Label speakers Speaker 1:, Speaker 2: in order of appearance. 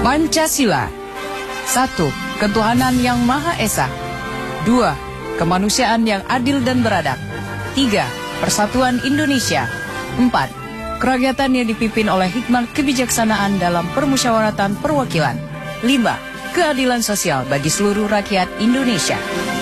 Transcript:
Speaker 1: Pancasila. 1. Ketuhanan yang Maha Esa. 2. Kemanusiaan yang adil dan beradab. 3. Persatuan Indonesia. 4. Kerakyatan yang dipimpin oleh hikmat kebijaksanaan dalam permusyawaratan perwakilan. 5. Keadilan sosial bagi seluruh rakyat Indonesia.